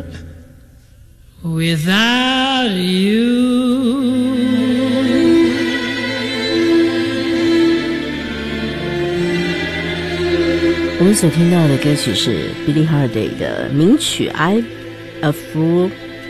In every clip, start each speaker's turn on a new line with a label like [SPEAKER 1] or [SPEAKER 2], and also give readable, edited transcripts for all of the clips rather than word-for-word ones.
[SPEAKER 1] without you。
[SPEAKER 2] 我们所听到的歌曲是 Billie Holiday 的名曲 I'm a Fool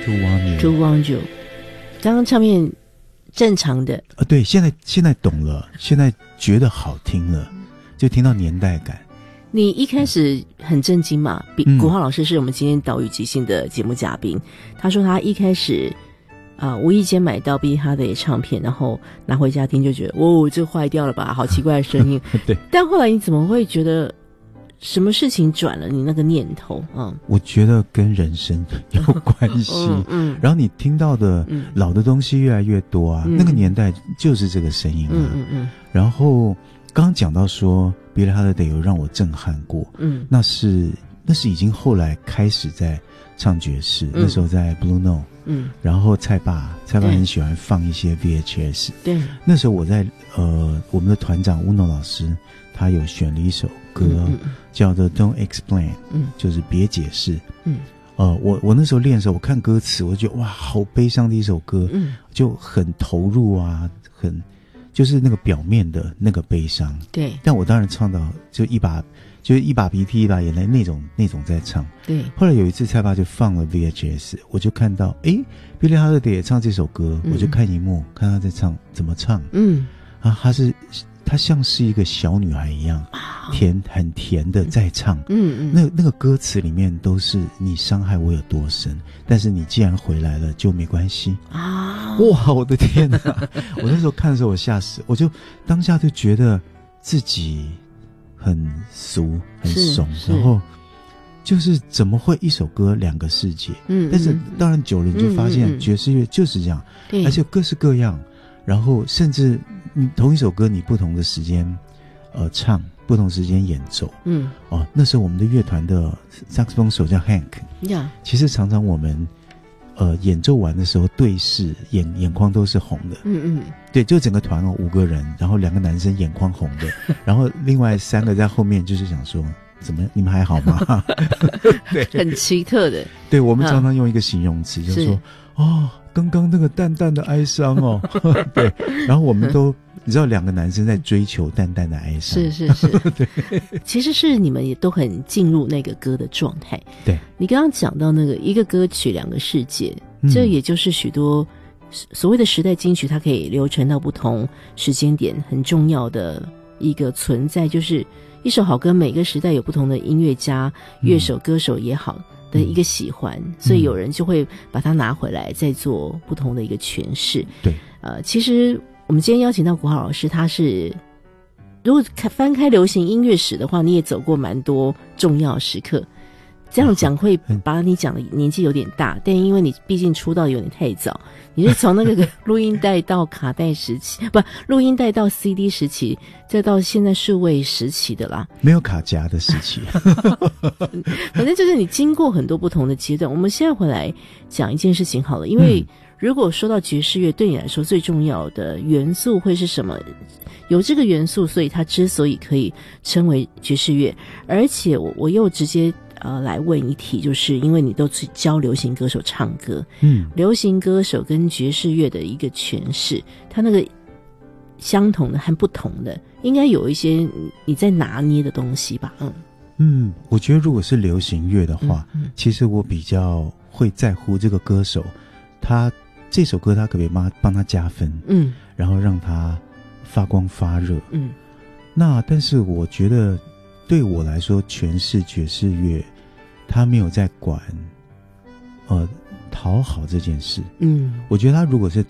[SPEAKER 2] to Want You。 刚刚唱片正常的
[SPEAKER 3] 对，现在懂了，现在觉得好听了，就听到年代感。
[SPEAKER 2] 你一开始很震惊嘛？古浩老师是我们今天岛屿即兴的节目嘉宾，他说他一开始无意间买到 Billie Holiday 的唱片，然后拿回家听就觉得这坏掉了吧，好奇怪的声音。
[SPEAKER 3] 对，
[SPEAKER 2] 但后来你怎么会觉得什么事情转了你那个念头？
[SPEAKER 3] 我觉得跟人生有关系。然后你听到的老的东西越来越多啊，那个年代就是这个声音啊。然后刚刚讲到说 Billie Holiday 有让我震撼过，那是已经后来开始在唱爵士，那时候在 Blue Note，然后蔡爸很喜欢放一些 VHS， 对，那时候我在我们的团长 Uno 老师他有选了一首歌，叫做 Don't Explain，就是别解释。我那时候练的时候，我看歌词，我就觉得哇，好悲伤的一首歌，就很投入啊，就是那个表面的那个悲伤。对，但我当然唱到就一把鼻涕一把眼泪那种在唱。对，后来有一次蔡爸就放了 VHS， 我就看到Billie Holiday 也唱这首歌，我就看荧幕看他在唱怎么唱。她像是一个小女孩一样，很甜的在唱。那个歌词里面都是你伤害我有多深，但是你既然回来了就没关系啊！哇，我的天哪！我那时候看的时候我吓死，我就当下就觉得自己很俗很怂，然后就是怎么会一首歌两个世界？但是当然久了你就发现爵士乐就是这样，而且各式各样，然后甚至你同一首歌你不同的时间唱，不同时间演奏。那时候我们的乐团的萨克斯风手叫 Hank， 其实常常我们演奏完的时候对视眼眶都是红的。对，就整个团5个人，然后2个男生眼眶红的，然后另外3个在后面就是想说怎么你们还好吗？对，
[SPEAKER 2] 很奇特的。
[SPEAKER 3] 对，我们常常用一个形容词，就是说刚刚那个淡淡的哀伤哦。对，然后我们都你知道2个男生在追求淡淡的哀伤。是对，
[SPEAKER 2] 其实是你们也都很进入那个歌的状态。对，你刚刚讲到那个一个歌曲2个世界，这也就是许多所谓的时代金曲它可以流传到不同时间点很重要的一个存在，就是一首好歌每个时代有不同的音乐家、乐手、歌手也好的一个喜欢，所以有人就会把它拿回来再做不同的一个诠释。对，其实我们今天邀请到古浩老师，他是如果翻开流行音乐史的话，你也走过蛮多重要时刻。这样讲会把你讲的年纪有点大，但因为你毕竟出道有点太早，你是从那个录音带到卡带时期，不，录音带到 CD 时期，再到现在数位时期的啦，
[SPEAKER 3] 没有卡夹的时期。
[SPEAKER 2] 反正就是你经过很多不同的阶段。我们现在回来讲一件事情好了，因为如果说到爵士乐，对你来说最重要的元素会是什么？有这个元素，所以它之所以可以称为爵士乐。而且我又直接来问一题，就是因为你都去教流行歌手唱歌，流行歌手跟爵士乐的一个诠释，它那个相同的和不同的，应该有一些你在拿捏的东西吧？
[SPEAKER 3] 我觉得如果是流行乐的话，其实我比较会在乎这个歌手，他这首歌他可不可以帮他加分，然后让他发光发热，那但是我觉得对我来说诠释爵士乐他没有在管讨好这件事，我觉得他如果是